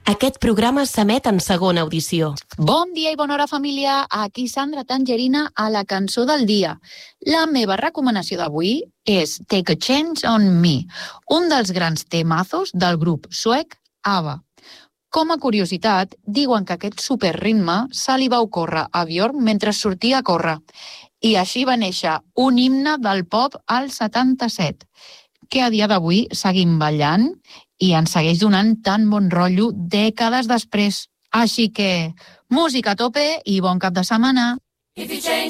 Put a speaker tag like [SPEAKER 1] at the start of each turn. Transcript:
[SPEAKER 1] Aquest programa s'emet en segona audició.
[SPEAKER 2] Bon dia i bona hora, família. Aquí Sandra Tangerina a la cançó del dia. La meva recomanació d'avui és Take a Chance on Me, un dels grans temazos del grup suec ABBA. Com a curiositat, diuen que aquest superritme se li va ocórrer a Björk mentre sortia a córrer. I així va néixer un himne del pop al 77, que a dia d'avui seguim ballant i ens segueix donant tan bon rotllo dècades després. Així que, música a tope i bon cap de setmana.